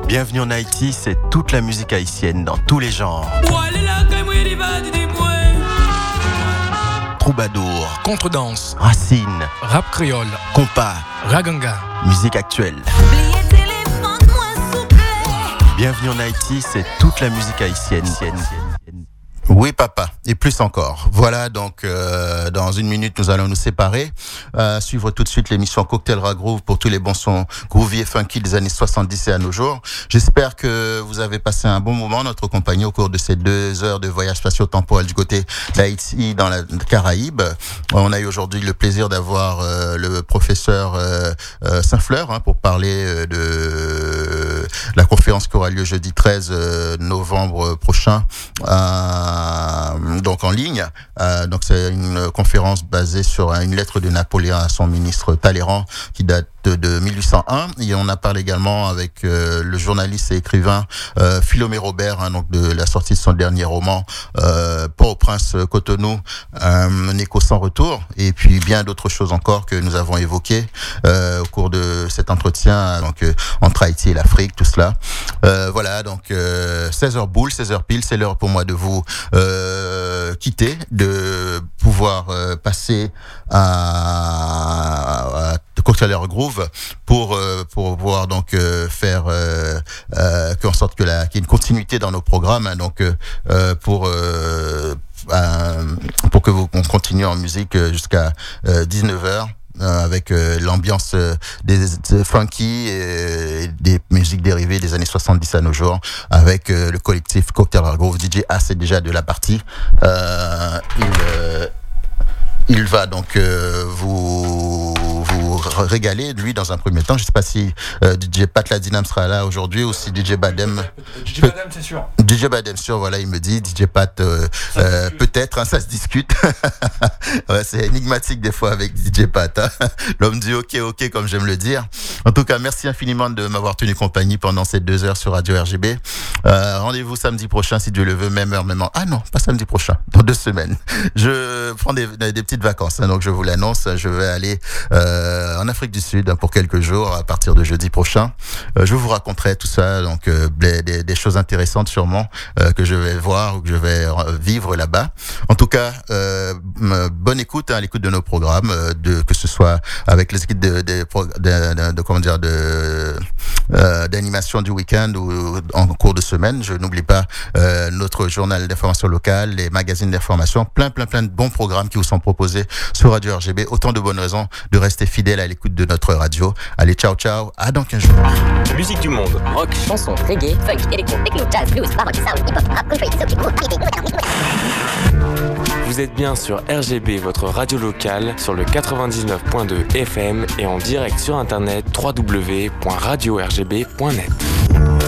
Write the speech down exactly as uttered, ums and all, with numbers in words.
Bienvenue en Haïti, c'est toute la musique haïtienne dans tous les genres. Troubadour, contredanse, racine, rap créole, compas, raganga, musique actuelle. Bienvenue en Haïti, c'est toute la musique haïtienne. Oui, papa, et plus encore. Voilà, donc euh, dans une minute, nous allons nous séparer. Euh, suivre tout de suite l'émission Cocktail Rag Groove pour tous les bons sons groovy et funky des années soixante-dix et à nos jours. J'espère que vous avez passé un bon moment, notre compagnie, au cours de ces deux heures de voyage spatio-temporel du côté d'Haïti dans la Caraïbe. On a eu aujourd'hui le plaisir d'avoir euh, le professeur euh, euh, Saint-Fleur hein, pour parler euh, de la conférence qui aura lieu jeudi treize novembre prochain. Euh, donc en ligne. Euh, donc c'est une conférence basée sur une lettre de Napoléon à son ministre Talleyrand qui date de mille huit cent un. Et on a parlé également avec euh, le journaliste et écrivain euh, Philomé Robert, hein, donc de la sortie de son dernier roman euh, Port-au-Prince Cotonou, euh, un écho sans retour, et puis bien d'autres choses encore que nous avons évoquées euh, au cours de cet entretien donc euh, entre Haïti et l'Afrique, tout cela. Euh, voilà, donc euh, seize heures boule, seize heures pile, c'est l'heure pour moi de vous euh, quitter, de pouvoir euh, passer à, à Cocktail Rag Groove pour euh, pour pouvoir donc euh, faire euh, euh, en sorte que la qu'il y ait une continuité dans nos programmes hein, donc euh, pour euh, euh, pour que vous on continue en musique jusqu'à euh, dix-neuf heures. Euh, avec euh, l'ambiance euh, des, des funky et des musiques dérivées des années soixante-dix à nos jours, avec euh, le collectif Cocktail Rag Groove. D J A c'est déjà de la partie. Euh, il euh, il va donc euh, vous vous régaler lui dans un premier temps. Je sais pas si euh, D J Pat Ladinam sera là aujourd'hui ou si D J Badem. D J Badem c'est sûr. D J Badem sûr, voilà, il me dit D J Pat euh, euh, peut-être, hein, ça se discute. Ouais, c'est énigmatique des fois avec D J Pat. Hein. L'homme dit ok ok comme j'aime le dire. En tout cas, merci infiniment de m'avoir tenu compagnie pendant ces deux heures sur Radio R G B. Euh, rendez-vous samedi prochain si Dieu le veut, même heure, même heure. Ah non, pas samedi prochain, dans deux semaines. Je prends des, des petites vacances, hein, donc je vous l'annonce. Je vais aller euh, en Afrique du Sud hein, pour quelques jours à partir de jeudi prochain. Euh, je vous raconterai tout ça, donc euh, des, des, des choses intéressantes sûrement euh, que je vais voir ou que je vais vivre là-bas. En tout cas, euh, bonne écoute, hein, à l'écoute de nos programmes, euh, de que ce soit avec les équipes de, de, de, de, de comment dire de euh, d'animation du week-end ou en cours de semaine. Je n'oublie pas euh, notre journal d'information locale, les magazines d'information, plein plein plein de bons programmes qui vous sont proposés sur Radio R G B. Autant de bonnes raisons de rester fidèle à l'écoute de notre radio. Allez, ciao ciao, à dans quinze jours. Musique du monde, rock, chanson, reggae, funk, électro, techno, jazz, blues, baroque, soul, hip-hop, rap, country, soul, groove, Vous êtes bien sur R G B, votre radio locale, sur le quatre-vingt-dix-neuf point deux F M et en direct sur internet w w w point radio r g b point net.